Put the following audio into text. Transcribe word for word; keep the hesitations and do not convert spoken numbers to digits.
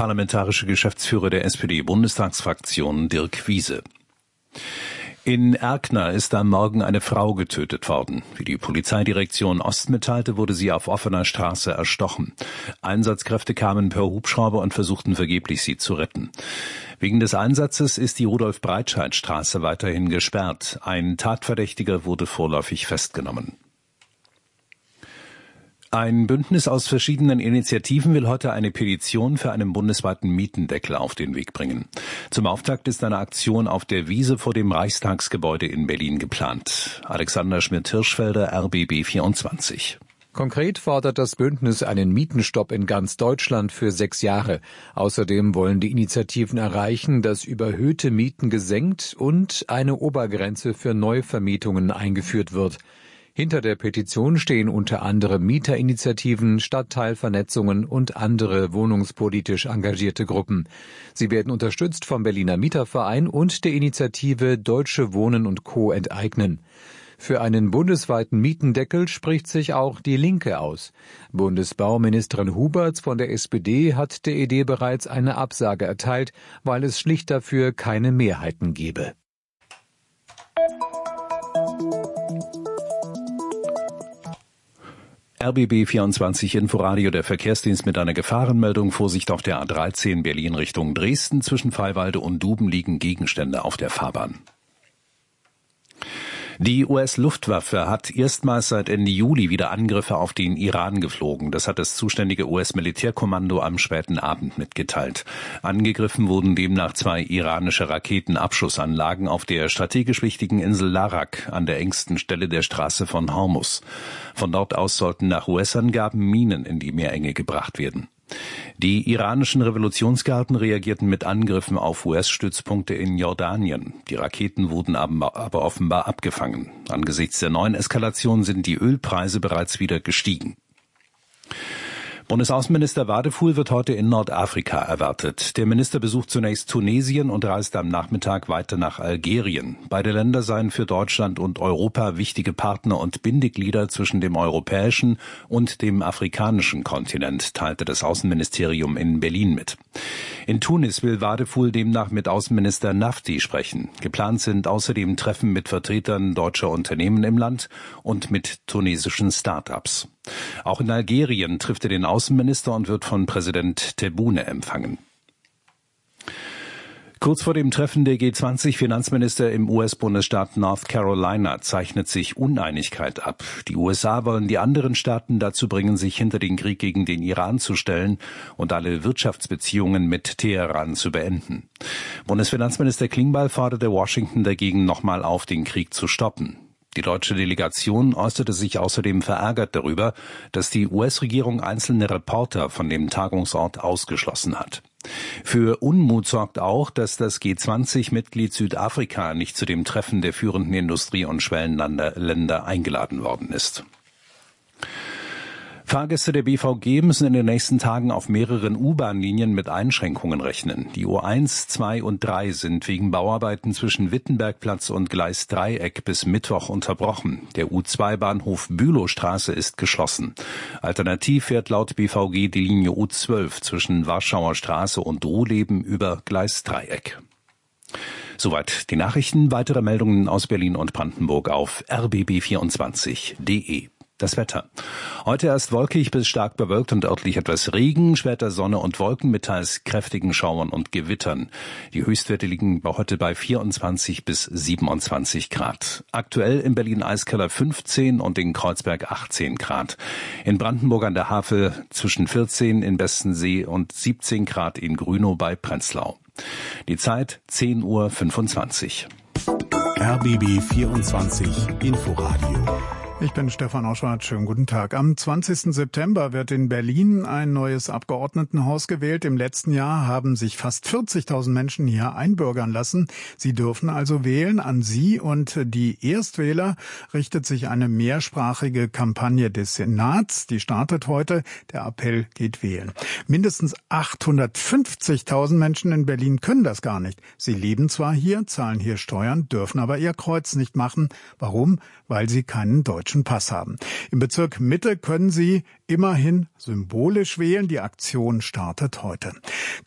parlamentarische Geschäftsführer der S P D-Bundestagsfraktion Dirk Wiese. In Erkner ist am Morgen eine Frau getötet worden. Wie die Polizeidirektion Ost mitteilte, wurde sie auf offener Straße erstochen. Einsatzkräfte kamen per Hubschrauber und versuchten vergeblich, sie zu retten. Wegen des Einsatzes ist die Rudolf-Breitscheid-Straße weiterhin gesperrt. Ein Tatverdächtiger wurde vorläufig festgenommen. Ein Bündnis aus verschiedenen Initiativen will heute eine Petition für einen bundesweiten Mietendeckel auf den Weg bringen. Zum Auftakt ist eine Aktion auf der Wiese vor dem Reichstagsgebäude in Berlin geplant. Alexander Schmidt-Hirschfelder, R B B vierundzwanzig. Konkret fordert das Bündnis einen Mietenstopp in ganz Deutschland für sechs Jahre. Außerdem wollen die Initiativen erreichen, dass überhöhte Mieten gesenkt und eine Obergrenze für Neuvermietungen eingeführt wird. Hinter der Petition stehen unter anderem Mieterinitiativen, Stadtteilvernetzungen und andere wohnungspolitisch engagierte Gruppen. Sie werden unterstützt vom Berliner Mieterverein und der Initiative Deutsche Wohnen und Co. enteignen. Für einen bundesweiten Mietendeckel spricht sich auch die Linke aus. Bundesbauministerin Huberts von der S P D hat der Idee bereits eine Absage erteilt, weil es schlicht dafür keine Mehrheiten gebe. R B B vierundzwanzig Inforadio, der Verkehrsdienst mit einer Gefahrenmeldung. Vorsicht auf der A dreizehn Berlin Richtung Dresden. Zwischen Freiwalde und Duben liegen Gegenstände auf der Fahrbahn. Die U S-Luftwaffe hat erstmals seit Ende Juli wieder Angriffe auf den Iran geflogen. Das hat das zuständige U S-Militärkommando am späten Abend mitgeteilt. Angegriffen wurden demnach zwei iranische Raketenabschussanlagen auf der strategisch wichtigen Insel Larak an der engsten Stelle der Straße von Hormuz. Von dort aus sollten nach U S-Angaben Minen in die Meerenge gebracht werden. Die iranischen Revolutionsgarden reagierten mit Angriffen auf U S-Stützpunkte in Jordanien. Die Raketen wurden aber offenbar abgefangen. Angesichts der neuen Eskalation sind die Ölpreise bereits wieder gestiegen. Bundesaußenminister Wadefuhl wird heute in Nordafrika erwartet. Der Minister besucht zunächst Tunesien und reist am Nachmittag weiter nach Algerien. Beide Länder seien für Deutschland und Europa wichtige Partner und Bindeglieder zwischen dem europäischen und dem afrikanischen Kontinent, teilte das Außenministerium in Berlin mit. In Tunis will Wadefuhl demnach mit Außenminister Nafti sprechen. Geplant sind außerdem Treffen mit Vertretern deutscher Unternehmen im Land und mit tunesischen Start-ups. Auch in Algerien trifft er den Außenminister und wird von Präsident Tebboune empfangen. Kurz vor dem Treffen der G zwanzig Finanzminister im U S-Bundesstaat North Carolina zeichnet sich Uneinigkeit ab. Die U S A wollen die anderen Staaten dazu bringen, sich hinter den Krieg gegen den Iran zu stellen und alle Wirtschaftsbeziehungen mit Teheran zu beenden. Bundesfinanzminister Klingbeil forderte Washington dagegen nochmal auf, den Krieg zu stoppen. Die deutsche Delegation äußerte sich außerdem verärgert darüber, dass die U S-Regierung einzelne Reporter von dem Tagungsort ausgeschlossen hat. Für Unmut sorgt auch, dass das G zwanzig-Mitglied Südafrika nicht zu dem Treffen der führenden Industrie- und Schwellenländer eingeladen worden ist. Fahrgäste der B V G müssen in den nächsten Tagen auf mehreren U-Bahn-Linien mit Einschränkungen rechnen. Die U eins, zwei und drei sind wegen Bauarbeiten zwischen Wittenbergplatz und Gleis Dreieck bis Mittwoch unterbrochen. Der U zwei Bahnhof Bülowstraße ist geschlossen. Alternativ fährt laut B V G die Linie U zwölf zwischen Warschauer Straße und Ruhleben über Gleis Dreieck. Soweit die Nachrichten. Weitere Meldungen aus Berlin und Brandenburg auf r b b vierundzwanzig punkt d e. Das Wetter. Heute erst wolkig bis stark bewölkt und örtlich etwas Regen, später Sonne und Wolken mit teils kräftigen Schauern und Gewittern. Die Höchstwerte liegen heute bei vierundzwanzig bis siebenundzwanzig Grad. Aktuell in Berlin-Eiskeller fünfzehn und in Kreuzberg achtzehn Grad. In Brandenburg an der Havel zwischen vierzehn in Bestensee und siebzehn Grad in Grünow bei Prenzlau. Die Zeit zehn Uhr fünfundzwanzig. R B B vierundzwanzig Inforadio. Ich bin Stefan Oschwart. Schönen guten Tag. Am zwanzigsten September wird in Berlin ein neues Abgeordnetenhaus gewählt. Im letzten Jahr haben sich fast vierzigtausend Menschen hier einbürgern lassen. Sie dürfen also wählen. An Sie und die Erstwähler richtet sich eine mehrsprachige Kampagne des Senats. Die startet heute. Der Appell geht wählen. Mindestens achthundertfünfzigtausend Menschen in Berlin können das gar nicht. Sie leben zwar hier, zahlen hier Steuern, dürfen aber ihr Kreuz nicht machen. Warum? Weil sie keinen deutschen Pass haben. Im Bezirk Mitte können Sie immerhin symbolisch wählen. Die Aktion startet heute.